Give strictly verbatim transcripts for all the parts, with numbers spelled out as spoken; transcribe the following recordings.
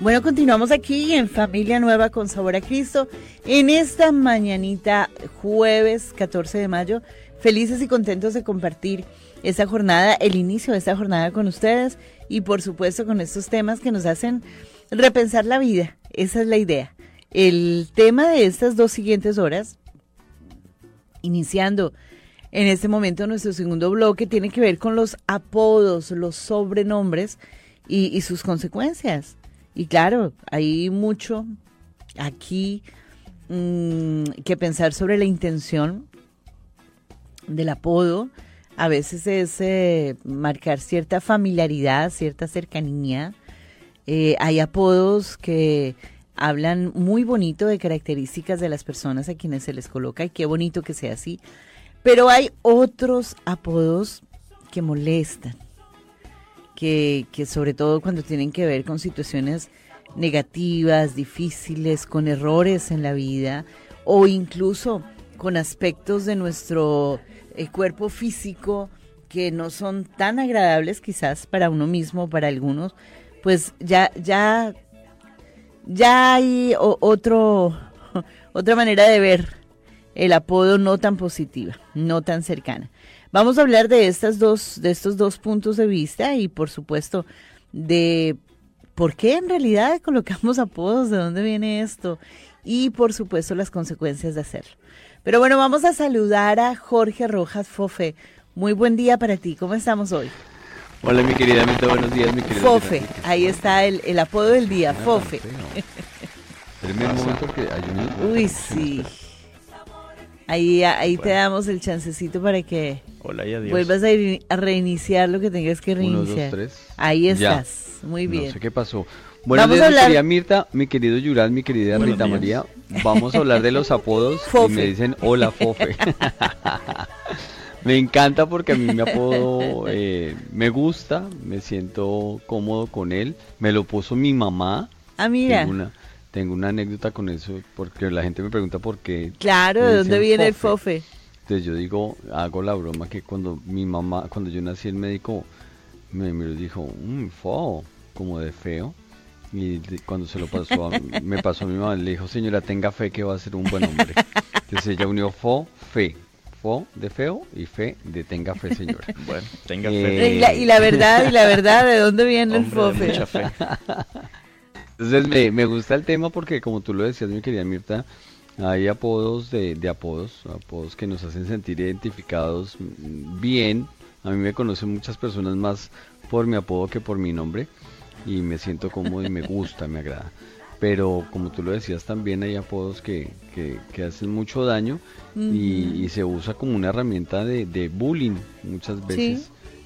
Bueno, continuamos aquí en Familia Nueva con Sabor a Cristo, en esta mañanita jueves catorce de mayo, felices y contentos de compartir esta jornada, el inicio de esta jornada con ustedes y por supuesto con estos temas que nos hacen repensar la vida, esa es la idea. El tema de estas dos siguientes horas, iniciando en este momento nuestro segundo bloque, tiene que ver con los apodos, los sobrenombres y, y sus consecuencias. Y claro, hay mucho aquí mmm, que pensar sobre la intención del apodo. A veces es eh, marcar cierta familiaridad, cierta cercanía. Eh, hay apodos que hablan muy bonito de características de las personas a quienes se les coloca y qué bonito que sea así. Pero hay otros apodos que molestan. Que, que sobre todo cuando tienen que ver con situaciones negativas, difíciles, con errores en la vida o incluso con aspectos de nuestro eh, cuerpo físico que no son tan agradables quizás para uno mismo, para algunos, pues ya ya ya hay o, otro otra manera de ver el apodo no tan positiva, no tan cercana. Vamos a hablar de estas dos, de estos dos puntos de vista y por supuesto de por qué en realidad colocamos apodos, de dónde viene esto y por supuesto las consecuencias de hacerlo. Pero bueno, vamos a saludar a Jorge Rojas Fofe. Muy buen día para ti, ¿cómo estamos hoy? Hola mi querida Mita, buenos días mi querida Fofe, Mita. ahí está el, el apodo del día, Ah, Fofe. Primer momento que hay un... Uy, sí. Ahí, ahí bueno. Te damos el chancecito para que Hola y adiós. Vuelvas a, ir, a reiniciar lo que tengas que reiniciar. Uno, dos, tres. Ahí estás, ya. Muy bien. No sé qué pasó. Bueno, vamos días, a hablar... mi querida Mirta, mi querido Yural, mi querida Buenos Rita días. María. Vamos a hablar de los apodos Fofe. Y me dicen hola Fofe. Me encanta porque a mí mi apodo eh, me gusta, me siento cómodo con él. Me lo puso mi mamá. Ah, mira. Tengo una, tengo una anécdota con eso porque la gente me pregunta por qué. Claro, ¿de dónde viene el Fofe? Entonces yo digo, hago la broma que cuando mi mamá, cuando yo nací el médico me, me dijo, mmm, fo, como de feo. Y de, cuando se lo pasó, a, me pasó a mi mamá, le dijo, señora, tenga fe que va a ser un buen hombre. Entonces ella unió fo, fe. Fo de feo y fe de tenga fe, señora. Bueno, tenga eh, fe. Y la, y la verdad, y la verdad, ¿de dónde viene el Fofe? Mucha fe. Entonces me, me gusta el tema porque como tú lo decías, mi querida Mirta, hay apodos de, de apodos, apodos que nos hacen sentir identificados bien. A mí me conocen muchas personas más por mi apodo que por mi nombre y me siento cómodo y me gusta, me agrada. Pero como tú lo decías, también hay apodos que, que, que hacen mucho daño uh-huh. y, y se usa como una herramienta de, de bullying muchas veces. ¿Sí?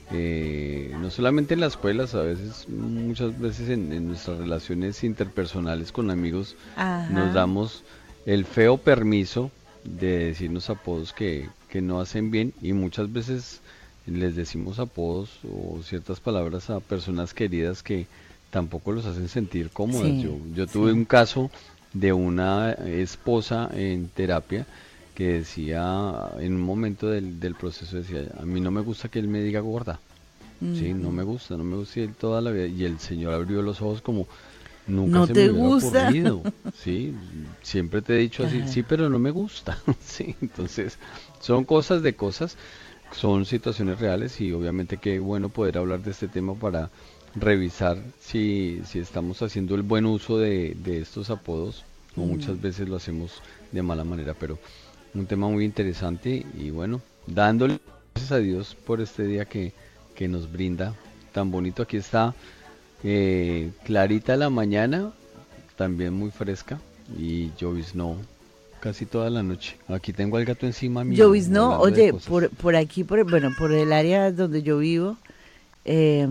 Eh, no solamente en las escuelas, a veces, muchas veces en, en nuestras relaciones interpersonales con amigos Ajá. nos damos el feo permiso de decirnos apodos que, que no hacen bien y muchas veces les decimos apodos o ciertas palabras a personas queridas que tampoco los hacen sentir cómodas. Sí, yo, yo tuve sí. un caso de una esposa en terapia que decía, en un momento del, del proceso decía, a mí no me gusta que él me diga gorda, mm. sí, no me gusta, no me gusta y él toda la vida, y el señor abrió los ojos como, nunca ¿No se te me hubiera gusta? ocurrido, sí, siempre te he dicho así, Ajá. sí, pero no me gusta, sí, entonces, son cosas de cosas, son situaciones reales y obviamente qué bueno poder hablar de este tema para revisar si, si estamos haciendo el buen uso de, de estos apodos, o mm. muchas veces lo hacemos de mala manera, pero un tema muy interesante y bueno, dándole gracias a Dios por este día que, que nos brinda tan bonito. Aquí está eh, clarita la mañana, también muy fresca y lloviznó casi toda la noche. Aquí tengo al gato encima mío. Lloviznó, oye, por, por aquí, por, bueno, por el área donde yo vivo, eh,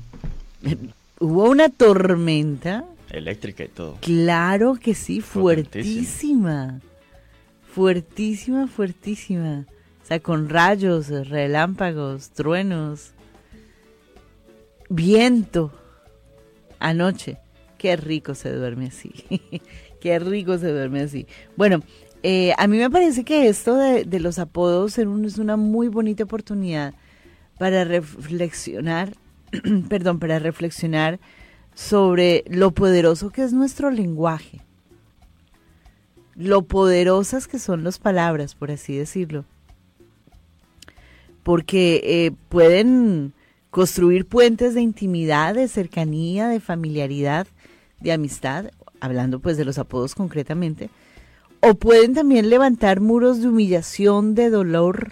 hubo una tormenta. Eléctrica y todo. Claro que sí, fuertísima. Fuertísima, fuertísima. O sea, con rayos, relámpagos, truenos, viento. Anoche. Qué rico se duerme así. Qué rico se duerme así. Bueno, eh, a mí me parece que esto de, de los apodos es una muy bonita oportunidad para reflexionar, perdón, para reflexionar sobre lo poderoso que es nuestro lenguaje, lo poderosas que son las palabras, por así decirlo, porque eh, pueden construir puentes de intimidad, de cercanía, de familiaridad, de amistad, hablando pues de los apodos concretamente, o pueden también levantar muros de humillación, de dolor.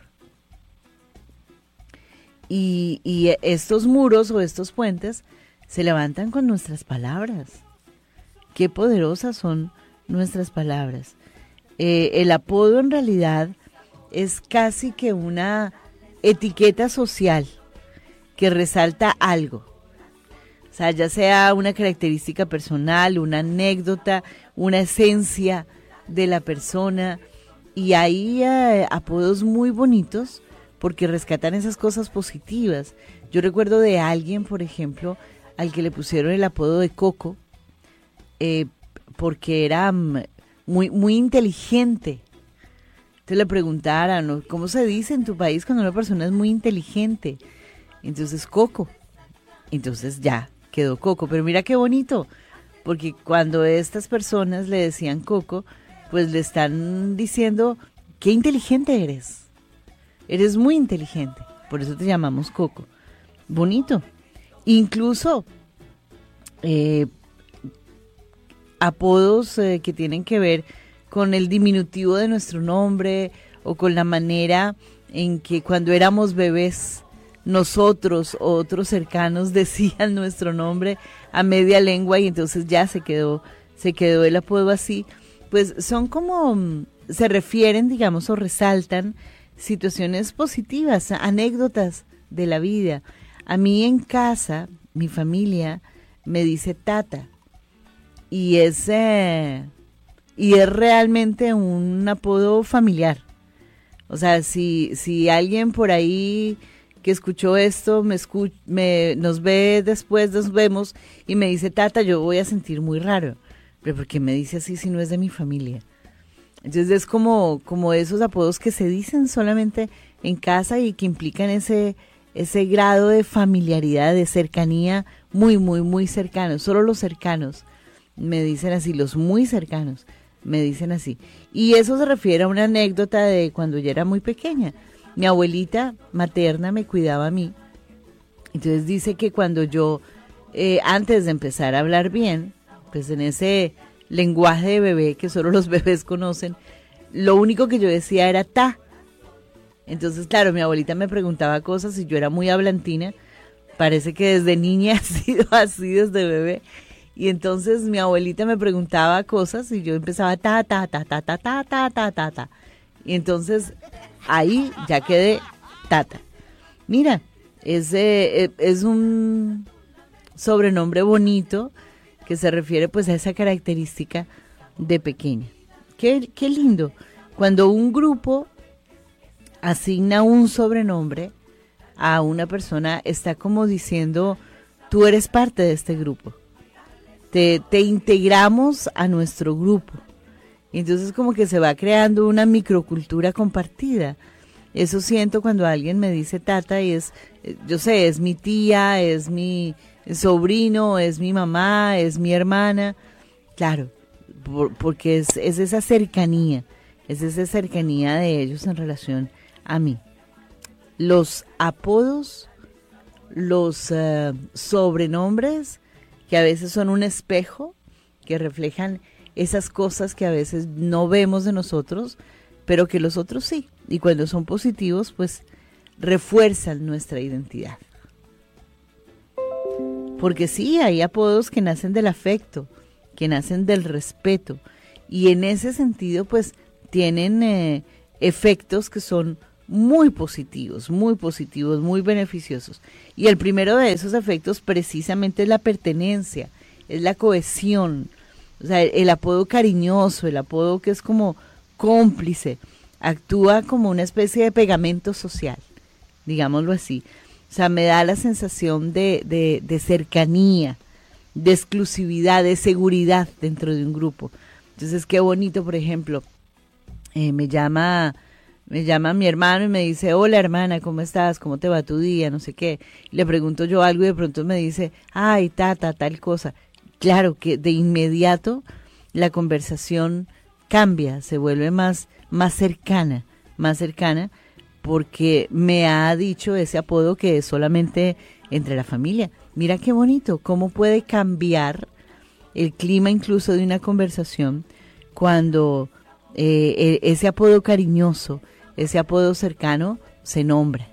Y, y estos muros o estos puentes se levantan con nuestras palabras. Qué poderosas son nuestras palabras. Eh, el apodo en realidad es casi que una etiqueta social que resalta algo. O sea, ya sea una característica personal, una anécdota, una esencia de la persona. Y hay eh, apodos muy bonitos porque rescatan esas cosas positivas. Yo recuerdo de alguien, por ejemplo, al que le pusieron el apodo de Coco, eh, porque era muy, muy inteligente. Entonces le preguntaran, ¿cómo se dice en tu país cuando una persona es muy inteligente? Entonces, Coco. Entonces ya quedó Coco. Pero mira qué bonito, porque cuando estas personas le decían Coco, pues le están diciendo, qué inteligente eres. Eres muy inteligente, por eso te llamamos Coco. Bonito. Incluso eh, apodos eh, que tienen que ver con el diminutivo de nuestro nombre o con la manera en que cuando éramos bebés nosotros o otros cercanos decían nuestro nombre a media lengua y entonces ya se quedó, se quedó el apodo así. Pues son como, se refieren, digamos, o resaltan situaciones positivas, anécdotas de la vida. A mí en casa, mi familia me dice Tata y es, eh, y es realmente un apodo familiar. O sea, si, si alguien por ahí que escuchó esto me, escu me nos ve después, nos vemos y me dice Tata, yo voy a sentir muy raro. Pero ¿por qué me dice así si no es de mi familia? Entonces es como, como esos apodos que se dicen solamente en casa y que implican ese, ese grado de familiaridad, de cercanía muy, muy, muy cercano. Solo los cercanos me dicen así, los muy cercanos me dicen así. Y eso se refiere a una anécdota de cuando yo era muy pequeña. Mi abuelita materna me cuidaba a mí. Entonces dice que cuando yo, eh, antes de empezar a hablar bien, pues en ese lenguaje de bebé que solo los bebés conocen, lo único que yo decía era ta. Entonces, claro, mi abuelita me preguntaba cosas y yo era muy hablantina. Parece que desde niña ha sido así, desde bebé. Y entonces mi abuelita me preguntaba cosas y yo empezaba ta, ta, ta, ta, ta, ta, ta, ta, ta, ta. Y entonces ahí ya quedé Tata. Mira, es, eh, es un sobrenombre bonito que se refiere pues a esa característica de pequeña. Qué, qué lindo. Cuando un grupo asigna un sobrenombre a una persona, está como diciendo, tú eres parte de este grupo. Te, te integramos a nuestro grupo. Y entonces como que se va creando una microcultura compartida. Eso siento cuando alguien me dice Tata y es, yo sé, es mi tía, es mi sobrino, es mi mamá, es mi hermana. Claro, por, porque es, es esa cercanía, es esa cercanía de ellos en relación a mí. Los apodos, los uh, sobrenombres, que a veces son un espejo, que reflejan esas cosas que a veces no vemos de nosotros, pero que los otros sí. Y cuando son positivos, pues refuerzan nuestra identidad. Porque sí, hay apodos que nacen del afecto, que nacen del respeto. Y en ese sentido, pues, tienen eh, efectos que son muy positivos, muy positivos, muy beneficiosos. Y el primero de esos efectos precisamente es la pertenencia, es la cohesión. O sea, el apodo cariñoso, el apodo que es como cómplice, actúa como una especie de pegamento social, digámoslo así. O sea, me da la sensación de, de, de cercanía, de exclusividad, de seguridad dentro de un grupo. Entonces, qué bonito, por ejemplo, eh, me llama Me llama mi hermano y me dice, hola hermana, ¿cómo estás? ¿Cómo te va tu día? No sé qué. Le pregunto yo algo y de pronto me dice, ay, tata, tal cosa. Claro que de inmediato la conversación cambia, se vuelve más, más cercana, más cercana, porque me ha dicho ese apodo que es solamente entre la familia. Mira qué bonito, cómo puede cambiar el clima incluso de una conversación cuando eh, ese apodo cariñoso, ese apodo cercano se nombra.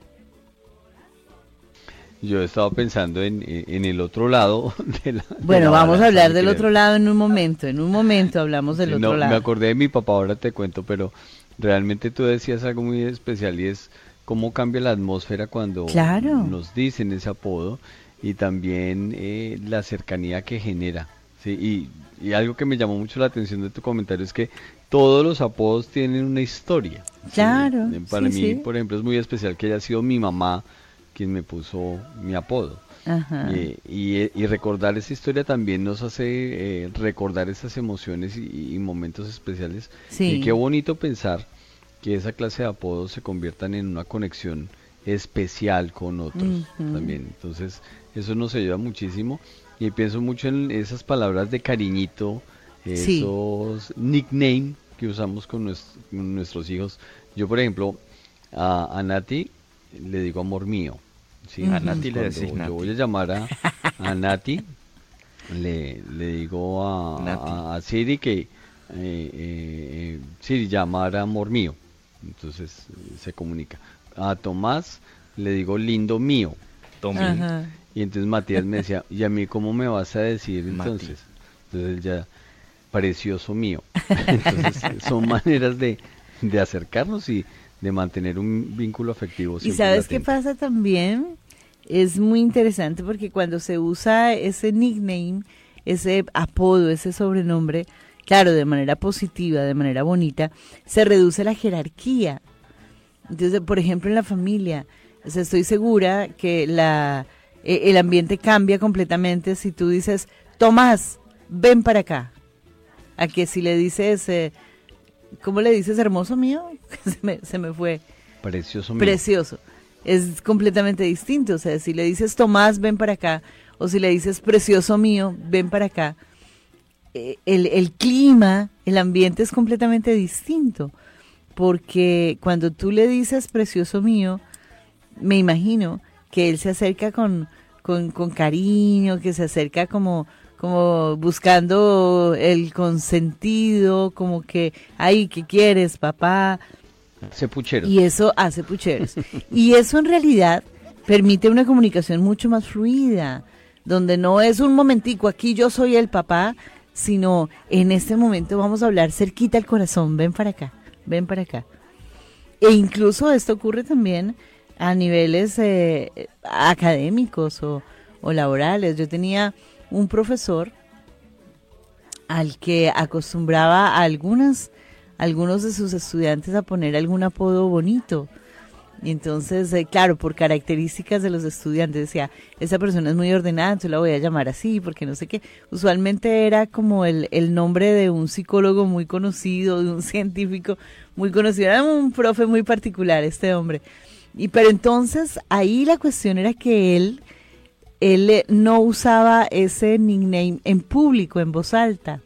Yo he estado pensando en, en el otro lado de la, de Bueno, la vamos a balanza, hablar mi del querido. otro lado en un momento, en un momento hablamos del Sí, otro no, lado. me acordé de mi papá, ahora te cuento, pero realmente tú decías algo muy especial y es cómo cambia la atmósfera cuando Claro. nos dicen ese apodo y también eh, la cercanía que genera. Sí, y, y algo que me llamó mucho la atención de tu comentario es que todos los apodos tienen una historia. ¿sí? Claro, Eh, Para sí, mí, sí. por ejemplo, es muy especial que haya sido mi mamá quien me puso mi apodo. Ajá. Eh, y, y recordar esa historia también nos hace eh, recordar esas emociones y, y momentos especiales. Sí. Y qué bonito pensar que esa clase de apodos se conviertan en una conexión especial con otros Ujú. también. Entonces, eso nos ayuda muchísimo. Y pienso mucho en esas palabras de cariñito, Sí. esos nicknames que usamos con, nues- con nuestros hijos. Yo, por ejemplo, a, a Nati le digo amor mío. ¿sí? A Ujú. Nati le Cuando decís yo Nati. voy a llamar a, a Nati, le, le digo a, Nati. a, a Siri que eh, eh, eh, Siri llamar a amor mío. Entonces eh, se comunica. A Tomás le digo lindo mío. Tommy. Ajá. Y entonces Matías me decía, ¿y a mí cómo me vas a decir Mati. entonces? Entonces él ya, precioso mío. Entonces son maneras de, de acercarnos y de mantener un vínculo afectivo Y siempre sabes qué latente. pasa también, es muy interesante porque cuando se usa ese nickname, ese apodo, ese sobrenombre, claro, de manera positiva, de manera bonita, se reduce la jerarquía. Entonces, por ejemplo, en la familia, o sea, estoy segura que la eh, el ambiente cambia completamente si tú dices, Tomás, ven para acá. A que si le dices, eh, ¿cómo le dices, hermoso mío? se, me, se me fue. Precioso mío. Precioso. Es completamente distinto. O sea, si le dices, Tomás, ven para acá, o si le dices, precioso mío, ven para acá, eh, el, el clima, el ambiente es completamente distinto. Porque cuando tú le dices, precioso mío, me imagino que él se acerca con, con, con cariño, que se acerca como, como buscando el consentido, como que, ay, ¿qué quieres, papá? Hace pucheros. Y eso hace pucheros. Y eso en realidad permite una comunicación mucho más fluida, donde no es un momentico, aquí yo soy el papá, sino en este momento vamos a hablar cerquita al corazón, ven para acá, ven para acá. E incluso esto ocurre también a niveles eh, académicos o, o laborales. Yo tenía un profesor al que acostumbraba a algunas, algunos de sus estudiantes a poner algún apodo bonito. Y entonces, eh, claro, por características de los estudiantes, decía, esa persona es muy ordenada, entonces la voy a llamar así, porque no sé qué. Usualmente era como el, el nombre de un psicólogo muy conocido, de un científico muy conocido. Era un profe muy particular este hombre. Y pero entonces ahí la cuestión era que él, él eh, no usaba ese nickname en público, en voz alta,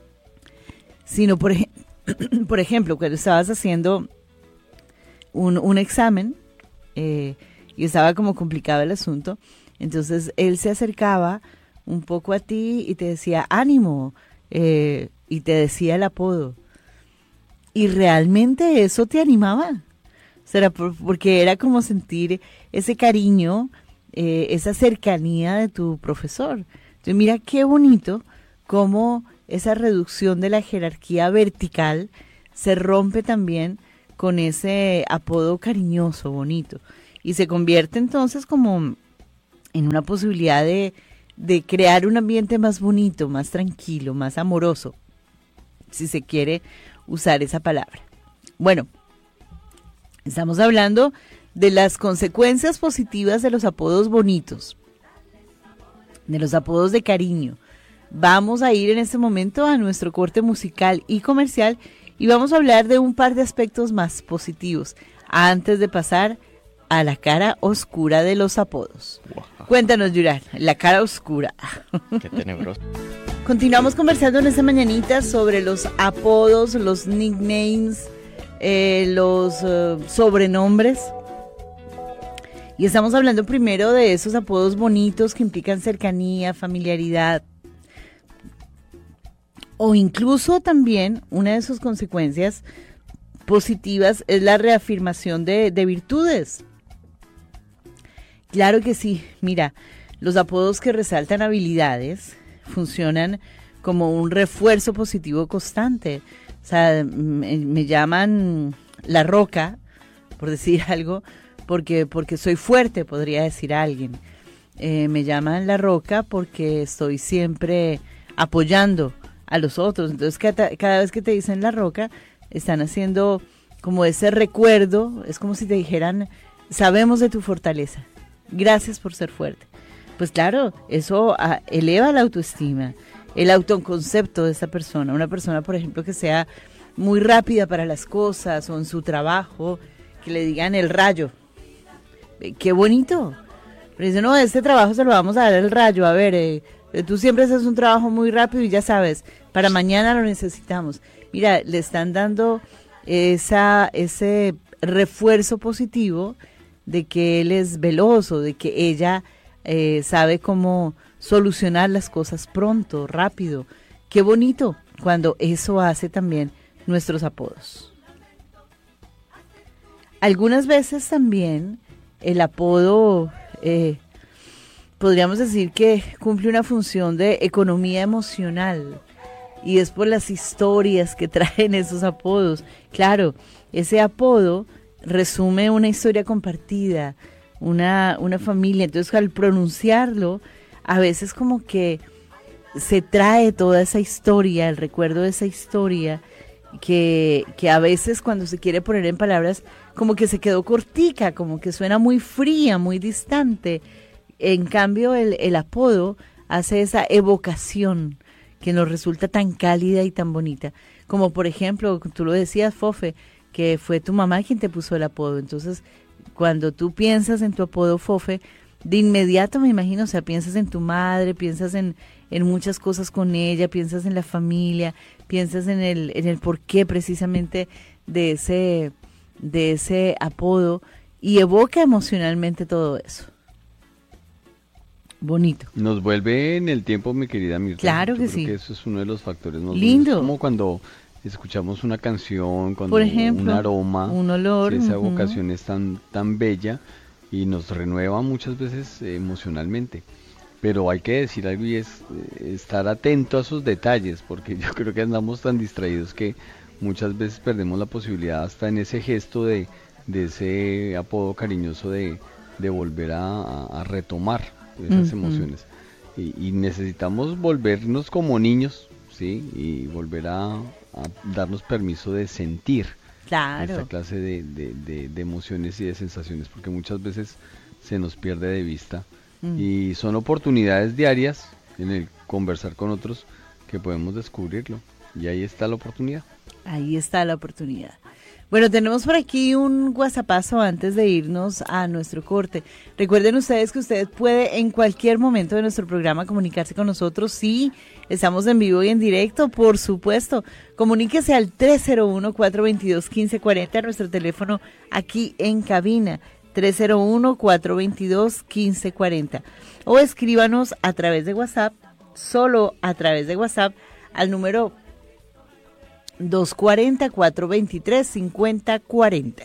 sino por, ej- por ejemplo, cuando estabas haciendo un, un examen eh, y estaba como complicado el asunto, entonces él se acercaba un poco a ti y te decía ánimo eh, y te decía el apodo. Y realmente eso te animaba. Será por- porque era como sentir ese cariño, eh, esa cercanía de tu profesor. Entonces mira qué bonito cómo esa reducción de la jerarquía vertical se rompe también con ese apodo cariñoso, bonito. Y se convierte entonces como en una posibilidad de, de crear un ambiente más bonito, más tranquilo, más amoroso, si se quiere usar esa palabra. Bueno, estamos hablando de las consecuencias positivas de los apodos bonitos, de los apodos de cariño. Vamos a ir en este momento a nuestro corte musical y comercial y vamos a hablar de un par de aspectos más positivos antes de pasar a la cara oscura de los apodos. Wow. Cuéntanos, Yuran, la cara oscura. Qué tenebroso. Continuamos conversando en esta mañanita sobre los apodos, los nicknames, eh, los uh, sobrenombres. Y estamos hablando primero de esos apodos bonitos que implican cercanía, familiaridad. O incluso también una de sus consecuencias positivas es la reafirmación de, de virtudes. Claro que sí, mira, los apodos que resaltan habilidades funcionan como un refuerzo positivo constante. O sea, me, me llaman La Roca, por decir algo, porque, porque soy fuerte, podría decir alguien. Eh, me llaman La Roca porque estoy siempre apoyando a los otros. Entonces, cada, cada vez que te dicen La Roca, están haciendo como ese recuerdo, es como si te dijeran, sabemos de tu fortaleza, gracias por ser fuerte. Pues claro, eso a, eleva la autoestima, el autoconcepto de esa persona. Una persona, por ejemplo, que sea muy rápida para las cosas o en su trabajo, que le digan el rayo. ¡Qué bonito! Pero dice, no, este trabajo se lo vamos a dar el rayo. A ver, eh, tú siempre haces un trabajo muy rápido y ya sabes, para mañana lo necesitamos. Mira, le están dando esa, ese refuerzo positivo de que él es veloz o de que ella eh, sabe cómo solucionar las cosas pronto, rápido. Qué bonito cuando eso hace también nuestros apodos. Algunas veces también el apodo, eh, podríamos decir que cumple una función de economía emocional. Y es por las historias que traen esos apodos. Claro, ese apodo resume una historia compartida, una, una familia. Entonces, al pronunciarlo, a veces como que se trae toda esa historia, el recuerdo de esa historia, que, que a veces cuando se quiere poner en palabras, como que se quedó cortica, como que suena muy fría, muy distante. En cambio, el, el apodo hace esa evocación que nos resulta tan cálida y tan bonita. Como por ejemplo, tú lo decías, Fofe, que fue tu mamá quien te puso el apodo. Entonces, cuando tú piensas en tu apodo Fofe, de inmediato me imagino, o sea, piensas en tu madre, piensas en, en muchas cosas con ella, piensas en la familia, piensas en el, en el porqué precisamente de ese, de ese apodo y evoca emocionalmente todo eso. Bonito. Nos vuelve en el tiempo, mi querida Mirta. Claro Yo que creo sí. que eso es uno de los factores más Lindo. buenos. Como cuando escuchamos una canción, cuando Por ejemplo, un aroma, un olor, sí, esa ujú. evocación es tan, tan bella y nos renueva muchas veces eh, emocionalmente. Pero hay que decir algo y es eh, estar atento a esos detalles, porque yo creo que andamos tan distraídos que muchas veces perdemos la posibilidad hasta en ese gesto de, de ese apodo cariñoso de, de volver a, a, a retomar esas Ujú. emociones. Y, y necesitamos volvernos como niños, ¿sí? Y volver a, a darnos permiso de sentir esta Claro. clase de, de, de, de emociones y de sensaciones, porque muchas veces se nos pierde de vista. Mm. Y son oportunidades diarias en el conversar con otros que podemos descubrirlo. Y ahí está la oportunidad. Ahí está la oportunidad. Bueno, tenemos por aquí un WhatsAppazo antes de irnos a nuestro corte. Recuerden ustedes que usted puede en cualquier momento de nuestro programa comunicarse con nosotros. Sí, estamos en vivo y en directo, por supuesto. Comuníquese al tres cero uno, cuatro dos dos, uno cinco cuatro cero, nuestro teléfono aquí en cabina. tres cero uno, cuatro dos dos, uno cinco cuatro cero. O escríbanos a través de WhatsApp, solo a través de WhatsApp, al número dos cuatro cero, cuatro dos tres, cinco cero cuatro cero.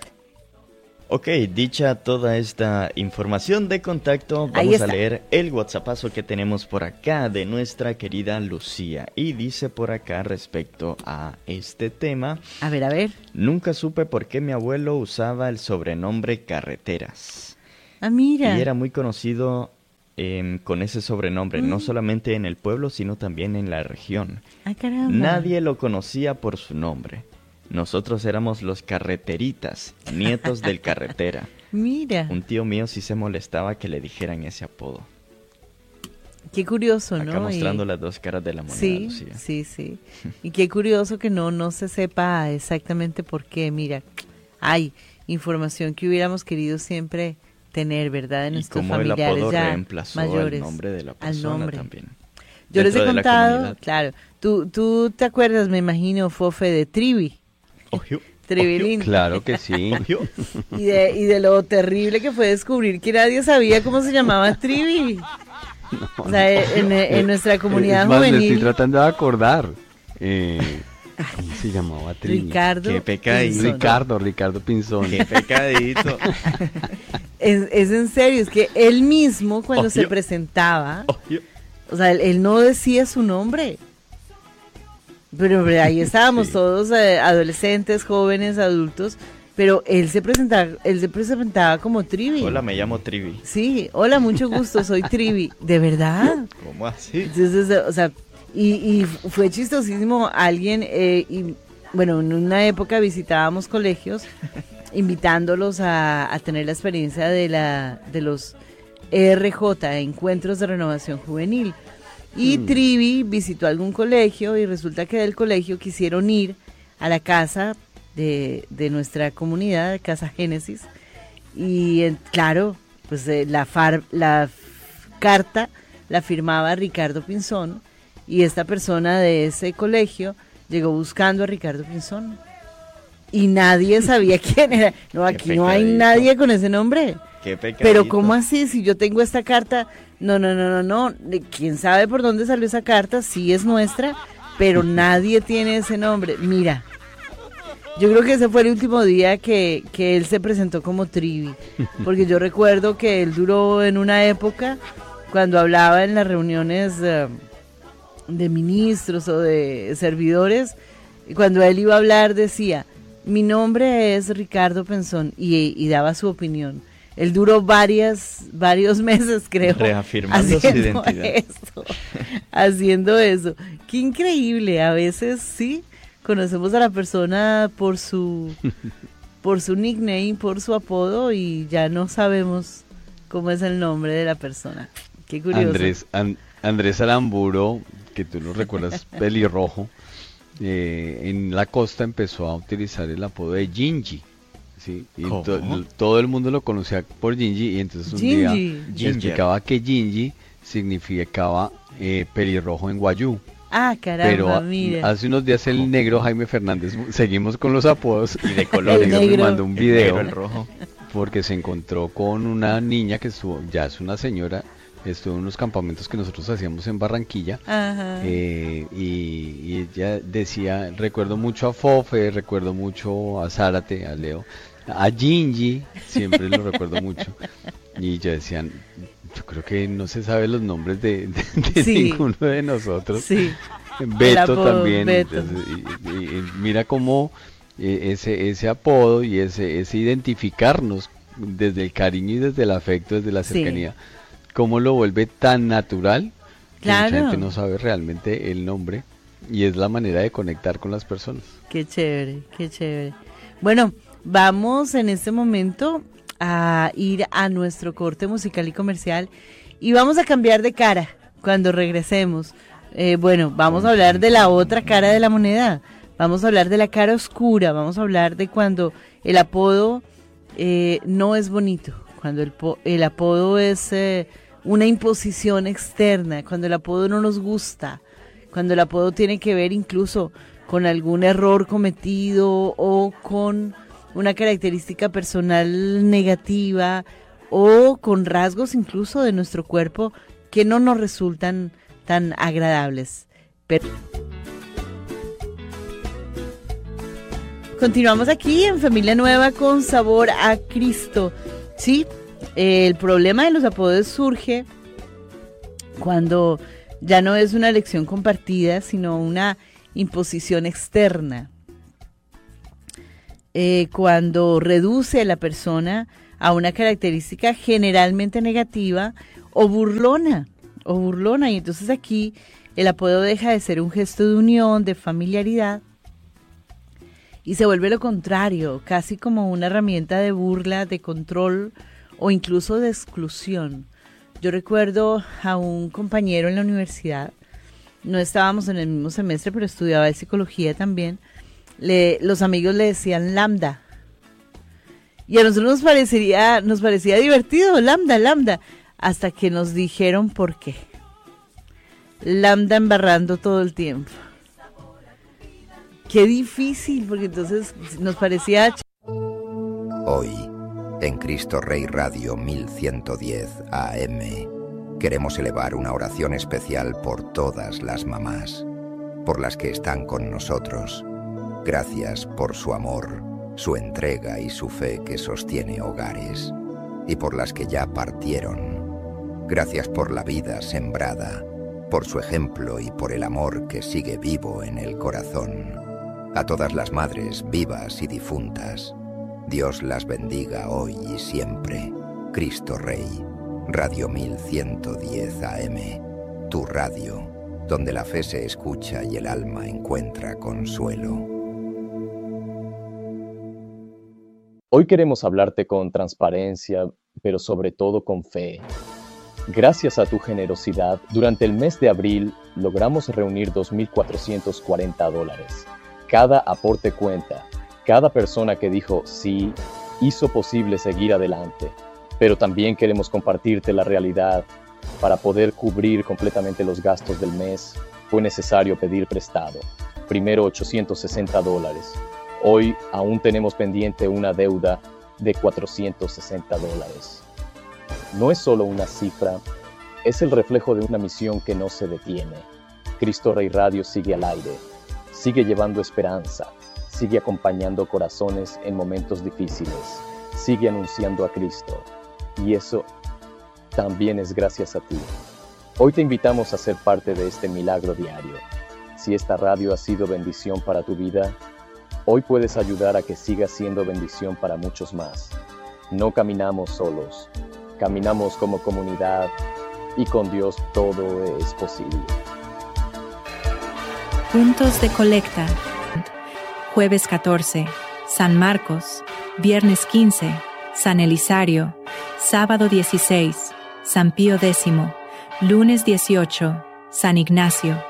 Ok, dicha toda esta información de contacto, Ahí vamos a está. leer el WhatsAppazo que tenemos por acá de nuestra querida Lucía. Y dice por acá respecto a este tema: A ver, a ver. nunca supe por qué mi abuelo usaba el sobrenombre Carreteras. Ah, mira. Y era muy conocido eh, con ese sobrenombre, Mm. no solamente en el pueblo, sino también en la región. Ah, caramba. Nadie lo conocía por su nombre. Nosotros éramos los carreteritas, nietos del carretera. Mira. Un tío mío sí se molestaba que le dijeran ese apodo. Qué curioso, ¿no? Acá mostrando y... las dos caras de la moneda, sí, Lucía. Sí, sí. Y qué curioso que no, no se sepa exactamente por qué. Mira, hay información que hubiéramos querido siempre tener, ¿verdad? De nuestros y cómo el familiares apodo ya reemplazó mayores. el nombre de la persona nombre. también. Yo les he Dentro de la contado, comunidad. claro, tú, tú te acuerdas, me imagino, Fofe, de Trivi. Ojo, Tribilín. Claro que sí. ojo. Y de, y de lo terrible que fue descubrir que nadie sabía cómo se llamaba Trivi. No, O sea, en, en nuestra comunidad es más, me estoy juvenil, tratando de acordar. Eh, ¿Cómo se llamaba Trivi? Ricardo Qué pecadito. Pinzón. Ricardo, Ricardo Pinzón. Qué pecadito. Es, es en serio, es que él mismo cuando Ojo. se presentaba, Ojo. o sea, él, él no decía su nombre. Pero hombre, ahí estábamos Sí. todos eh, adolescentes, jóvenes, adultos, pero él se presentaba, él se presentaba como Trivi. Hola, me llamo Trivi. Sí, hola, mucho gusto, soy Trivi. ¿De verdad? ¿Cómo así? Entonces, o sea, y, y fue chistosísimo alguien, eh, y bueno, en una época visitábamos colegios, invitándolos a, a tener la experiencia de la de los E R J, Encuentros de Renovación Juvenil. Y Hmm. Trivi visitó algún colegio y resulta que del colegio quisieron ir a la casa de, de nuestra comunidad, Casa Génesis, y eh, claro, pues eh, la, far, la f- carta la firmaba Ricardo Pinzón, y esta persona de ese colegio llegó buscando a Ricardo Pinzón y nadie sabía quién era. No, Qué aquí no hay pecadito. nadie con ese nombre. Qué pecadito. Pero ¿cómo así? Si yo tengo esta carta, no, no, no, no, no, quién sabe por dónde salió esa carta, sí es nuestra, pero nadie tiene ese nombre. Mira, yo creo que ese fue el último día que, que él se presentó como Trivi, porque yo recuerdo que él duró en una época, cuando hablaba en las reuniones eh, de ministros o de servidores, y cuando él iba a hablar decía, mi nombre es Ricardo Pinzón, y, y daba su opinión. Él duró varias, varios meses, creo, Reafirmando su haciendo identidad. eso, haciendo eso. Qué increíble, a veces sí, conocemos a la persona por su, por su nickname, por su apodo, y ya no sabemos cómo es el nombre de la persona. Qué curioso. Andrés, An- Andrés Aramburo, que tú lo recuerdas, pelirrojo, eh, en la costa empezó a utilizar el apodo de Gingy. Sí, y ¿Cómo? to- todo el mundo lo conocía por Gingy, y entonces un Gingy. día Ginger. explicaba que Gingy significaba eh, pelirrojo en guayú. Ah, caramba, Pero a- mira. hace unos días el negro Jaime Fernández, seguimos con los apodos, Y de el colores. El negro me negro. mandó un El video negro, el rojo. porque se encontró con una niña que estuvo, ya es una señora, estuvo en unos campamentos que nosotros hacíamos en Barranquilla. Ajá. Eh, y, y ella decía, recuerdo mucho a Fofe, recuerdo mucho a Zárate, a Leo, a Gingy, siempre lo recuerdo mucho. Y yo decían, yo creo que no se sabe los nombres de, de- de Sí. ninguno de nosotros. Sí. Beto apodo, también. Beto. entonces, y- y- y mira cómo eh, ese, ese apodo y ese, ese identificarnos desde el cariño y desde el afecto, desde la Sí. cercanía, cómo lo vuelve tan natural que Claro. mucha gente no sabe realmente el nombre, y es la manera de conectar con las personas. Qué chévere, qué chévere. Bueno, vamos en este momento a ir a nuestro corte musical y comercial y vamos a cambiar de cara cuando regresemos. Eh, bueno, vamos a hablar de la otra cara de la moneda. Vamos a hablar de la cara oscura. Vamos a hablar de cuando el apodo eh, no es bonito, cuando el, po- el apodo es eh, una imposición externa, cuando el apodo no nos gusta, cuando el apodo tiene que ver incluso con algún error cometido o con una característica personal negativa o con rasgos incluso de nuestro cuerpo que no nos resultan tan agradables. Pero continuamos aquí en Familia Nueva con Sabor a Cristo. Sí, eh, el problema de los apodos surge cuando ya no es una elección compartida, sino una imposición externa. Eh, cuando reduce a la persona a una característica generalmente negativa o burlona, o burlona, y entonces aquí el apodo deja de ser un gesto de unión, de familiaridad, y se vuelve lo contrario, casi como una herramienta de burla, de control o incluso de exclusión. Yo recuerdo a un compañero en la universidad, no estábamos en el mismo semestre, pero estudiaba psicología también. Le, los amigos le decían lambda. Y a nosotros nos parecería, nos parecía divertido, lambda, lambda, hasta que nos dijeron por qué. Lambda embarrando todo el tiempo. Qué difícil, porque entonces nos parecía... Hoy, en Cristo Rey Radio mil ciento diez A M, queremos elevar una oración especial por todas las mamás, por las que están con nosotros. Gracias por su amor, su entrega y su fe que sostiene hogares, y por las que ya partieron. Gracias por la vida sembrada, por su ejemplo y por el amor que sigue vivo en el corazón. A todas las madres vivas y difuntas, Dios las bendiga hoy y siempre. Cristo Rey, Radio mil ciento diez A M, tu radio, donde la fe se escucha y el alma encuentra consuelo. Hoy queremos hablarte con transparencia, pero sobre todo con fe. Gracias a tu generosidad, durante el mes de abril logramos reunir dos mil cuatrocientos cuarenta dólares. Cada aporte cuenta. Cada persona que dijo sí hizo posible seguir adelante. Pero también queremos compartirte la realidad. Para poder cubrir completamente los gastos del mes, fue necesario pedir prestado. Primero ochocientos sesenta dólares. Hoy aún tenemos pendiente una deuda de cuatrocientos sesenta dólares. No es solo una cifra, es el reflejo de una misión que no se detiene. Cristo Rey Radio sigue al aire, sigue llevando esperanza, sigue acompañando corazones en momentos difíciles, sigue anunciando a Cristo. Y eso también es gracias a ti. Hoy te invitamos a ser parte de este milagro diario. Si esta radio ha sido bendición para tu vida, hoy puedes ayudar a que siga siendo bendición para muchos más. No caminamos solos, caminamos como comunidad y con Dios todo es posible. Puntos de colecta. Jueves catorce, San Marcos. Viernes quince, San Elisario. Sábado dieciséis, San Pío X. Lunes dieciocho, San Ignacio.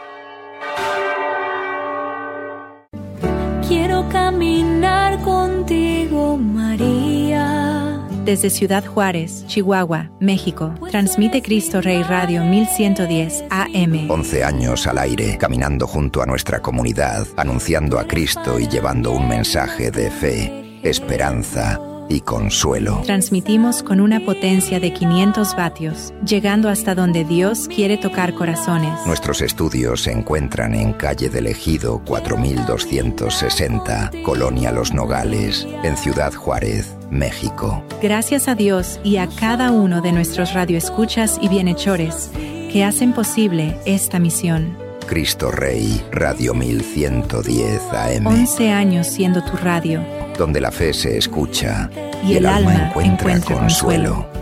Quiero caminar contigo, María. Desde Ciudad Juárez, Chihuahua, México, transmite Cristo Rey Radio mil ciento diez A M. once años al aire, caminando junto a nuestra comunidad, anunciando a Cristo y llevando un mensaje de fe, esperanza y consuelo. Transmitimos con una potencia de quinientos vatios, llegando hasta donde Dios quiere tocar corazones. Nuestros estudios se encuentran en calle del Ejido cuatro mil doscientos sesenta, Colonia Los Nogales, en Ciudad Juárez, México. Gracias a Dios y a cada uno de nuestros radioescuchas y bienhechores que hacen posible esta misión. Cristo Rey, Radio mil ciento diez A M. once años siendo tu radio, donde la fe se escucha y, y el, el alma, alma encuentra, encuentra consuelo. consuelo.